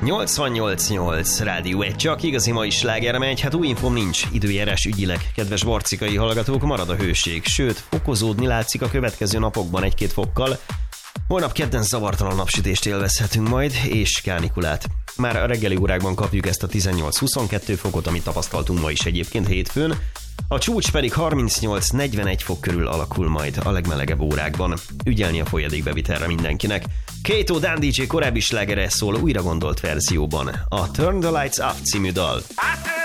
88.8 Rádió 1, csak igazi mai sláger megy, hát új infom nincs, időjárás ügyileg, kedves varcikai hallgatók, marad a hőség, sőt, fokozódni látszik a következő napokban 1-2 fokkal. Holnap kedden zavartalan napsütést élvezhetünk majd, és kánikulát. Már a reggeli órákban kapjuk ezt a 18-22 fokot, amit tapasztaltunk ma is egyébként hétfőn, a csúcs pedig 38-41 fok körül alakul majd a legmelegebb órákban. Ügyelni a folyadékbevitelre mindenkinek. Kato Dan DJ korábbi slágere szól újra gondolt verzióban, a Turn the Lights Up című dal.